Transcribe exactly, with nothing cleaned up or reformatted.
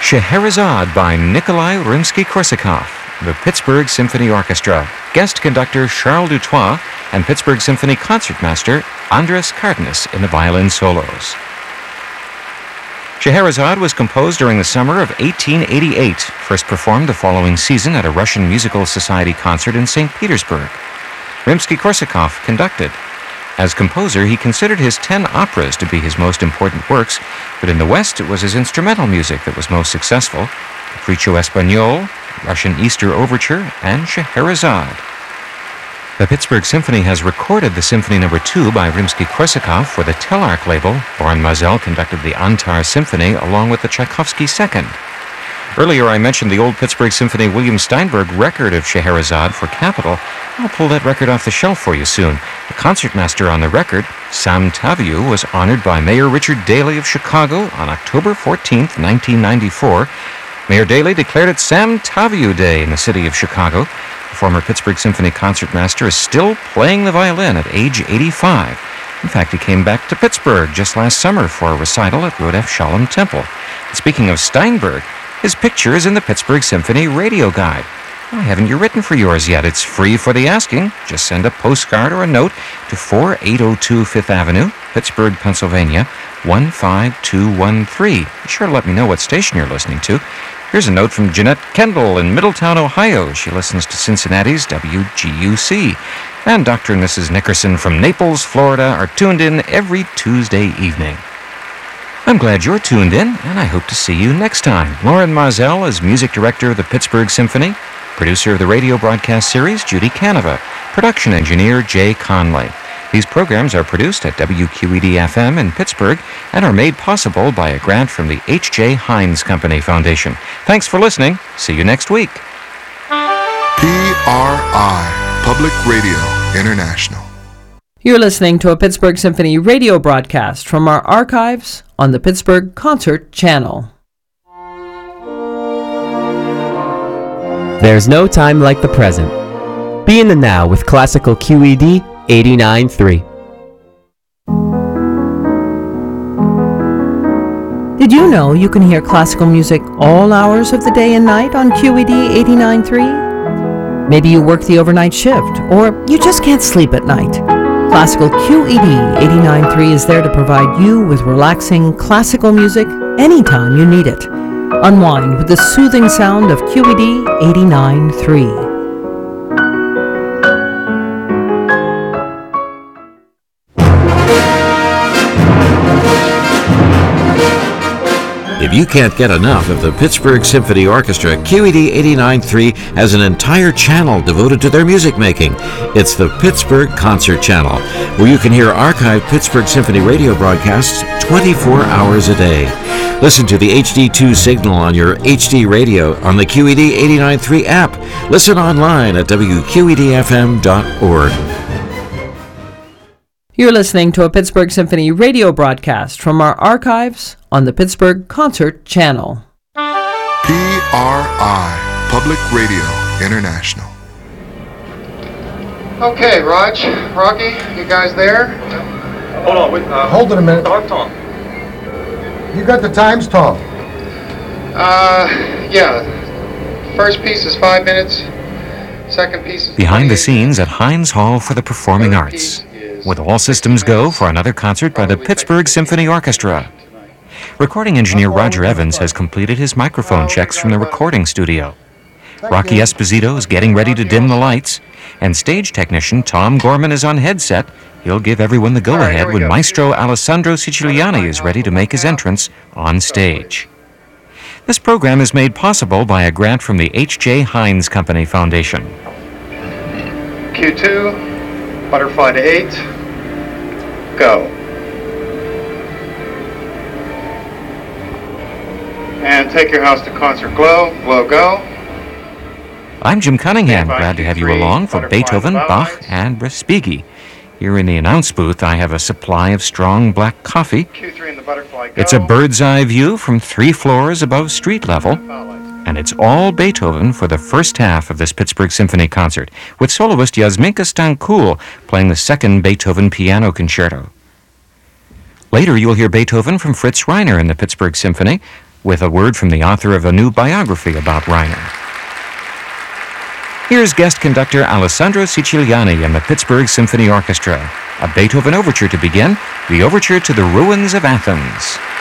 Scheherazade by Nikolai Rimsky-Korsakov, the Pittsburgh Symphony Orchestra, guest conductor Charles Dutoit, and Pittsburgh Symphony concertmaster Andras Cardenas in the violin solos. Scheherazade was composed during the summer of eighteen eighty-eight, first performed the following season at a Russian Musical Society concert in Saint Petersburg. Rimsky-Korsakov conducted. As composer, he considered his ten operas to be his most important works, but in the West it was his instrumental music that was most successful: Capriccio Espagnol, Russian Easter Overture, and Scheherazade. The Pittsburgh Symphony has recorded the Symphony Number two by Rimsky-Korsakov for the Telarc label. Loren Maazel conducted the Antar Symphony along with the Tchaikovsky Second. Earlier I mentioned the old Pittsburgh Symphony William Steinberg record of Scheherazade for Capitol. I'll pull that record off the shelf for you soon. The concertmaster on the record, Sam Taviu, was honored by Mayor Richard Daley of Chicago on October fourteenth, nineteen ninety-four. Mayor Daley declared it Sam Taviu Day in the city of Chicago. The former Pittsburgh Symphony concertmaster is still playing the violin at age eighty-five. In fact, he came back to Pittsburgh just last summer for a recital at Rodef Shalom Temple. And speaking of Steinberg, his picture is in the Pittsburgh Symphony Radio Guide. Why haven't you written for yours yet? It's free for the asking. Just send a postcard or a note to four eight oh two Fifth Avenue, Pittsburgh, Pennsylvania, one five two one three. Be sure to let me know what station you're listening to. Here's a note from Jeanette Kendall in Middletown, Ohio. She listens to Cincinnati's W G U C. And Doctor and Missus Nickerson from Naples, Florida are tuned in every Tuesday evening. I'm glad you're tuned in, and I hope to see you next time. Loren Maazel is music director of the Pittsburgh Symphony, producer of the radio broadcast series, Judy Canova, production engineer, Jay Conley. These programs are produced at W Q E D F M in Pittsburgh and are made possible by a grant from the H J. Heinz Company Foundation. Thanks for listening. See you next week. P R I, Public Radio International. You're listening to a Pittsburgh Symphony radio broadcast from our archives on the Pittsburgh Concert Channel. There's no time like the present. Be in the now with Classical Q E D eighty-nine point three. Did you know you can hear classical music all hours of the day and night on Q E D eighty-nine point three? Maybe you work the overnight shift, or you just can't sleep at night. Classical Q E D eighty-nine point three is there to provide you with relaxing classical music anytime you need it. Unwind with the soothing sound of Q E D eighty-nine point three. If you can't get enough of the Pittsburgh Symphony Orchestra, Q E D eighty-nine point three has an entire channel devoted to their music making. It's the Pittsburgh Concert Channel, where you can hear archived Pittsburgh Symphony radio broadcasts twenty-four hours a day. Listen to the H D two signal on your H D radio on the Q E D eighty-nine point three app. Listen online at W Q E D F M dot org. You're listening to a Pittsburgh Symphony radio broadcast from our archives on the Pittsburgh Concert Channel. P R I, Public Radio International. Okay, Raj, Rocky, you guys there? Hold on, wait. Uh, Hold it a minute. Start, Tom. You got the times, Tom? Uh, yeah. First piece is five minutes. Second piece is... Behind the scenes at Heinz Hall for the Performing Arts, with all systems go for another concert by the Pittsburgh Symphony Orchestra. Recording engineer Roger Evans has completed his microphone checks from the recording studio. Rocky Esposito is getting ready to dim the lights, and stage technician Tom Gorman is on headset. He'll give everyone the go-ahead when Maestro Alessandro Siciliani is ready to make his entrance on stage. This program is made possible by a grant from the H J. Heinz Company Foundation. Q two, butterfly to eight, go. And take your house to concert glow, glow, go. I'm Jim Cunningham, glad to have you along for Beethoven, Bach, and Respighi. Here in the announce booth, I have a supply of strong black coffee. Q three in the butterfly, go. It's a bird's eye view from three floors above street level, and it's all Beethoven for the first half of this Pittsburgh Symphony concert, with soloist Yasminka Stankoul playing the second Beethoven piano concerto. Later, you'll hear Beethoven from Fritz Reiner in the Pittsburgh Symphony. with a word from the author of a new biography about Reiner. Here's guest conductor Alessandro Siciliani and the Pittsburgh Symphony Orchestra. A Beethoven overture to begin, the overture to the Ruins of Athens.